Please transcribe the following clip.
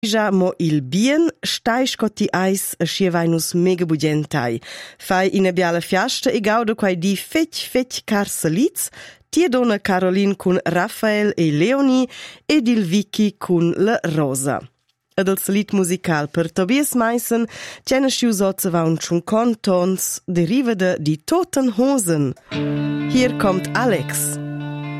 Già mo il bien stai scotti eis a schiavainus mega bugentai. Fai in biala fiasta e gauda quai di fetch car saliz, tia donna Caroline cun Raffael e Leonie ed il Vicky cun la Rosa. Ed il salit musical per Tobias Meissen c'è schius ozza va un Tons deriva de Die Toten Hosen. Hier kommt Alex.